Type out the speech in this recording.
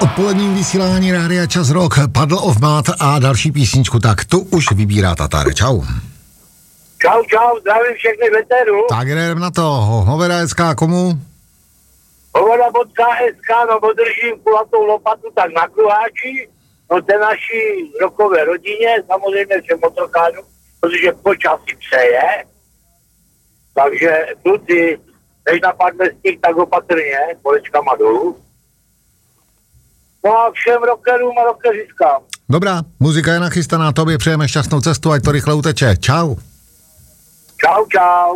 odpoledním vysílání Rádia Čas Rock, Puddle of Mud a další písničku, tak tu už vybírá Tatar. Čau. Čau, zdravím všechny veterů. Tak jdem na to, Hovera SK komu? Hovora od KSK, no podržím kulatou lopatu tak na kruháči, no té naší rokové rodině, samozřejmě všem motorkářům, protože počasí přeje, takže kluci, než napadne sníh, tak opatrně, kolečkama dolů. No a všem rockerům a rockeřiskám. Dobrá, muzika je nachystaná, tobě přejeme šťastnou cestu, ať to rychle uteče. Čau. Čau.